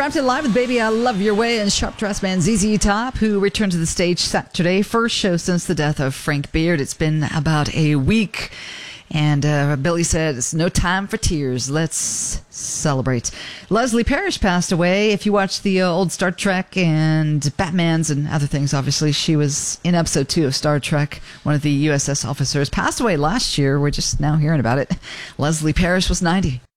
Wrapped It Live with Baby I Love Your Way and Sharp Dressed Man ZZ Top, who returned to the stage Saturday. First show since the death of Frank Beard. It's been about a week. And Billy said, it's no time for tears. Let's celebrate. Leslie Parrish passed away. If you watch the old Star Trek and Batmans and other things, obviously, she was in episode 2 of Star Trek. One of the USS officers passed away last year. We're just now hearing about it. Leslie Parrish was 90.